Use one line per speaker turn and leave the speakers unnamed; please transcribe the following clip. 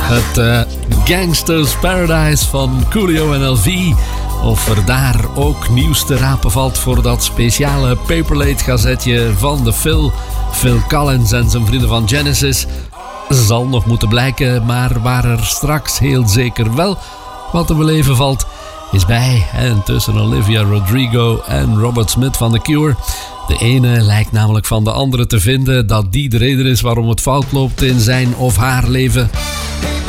Het Gangsters Paradise van Coolio en LV. Of er daar ook nieuws te rapen valt voor dat speciale Paperlate gazetje van de Phil Collins en zijn vrienden van Genesis, zal nog moeten blijken. Maar waar er straks heel zeker wel wat te beleven valt, is bij en tussen Olivia Rodrigo en Robert Smith van The Cure. De ene lijkt namelijk van de andere te vinden dat die de reden is waarom het fout loopt in zijn of haar leven.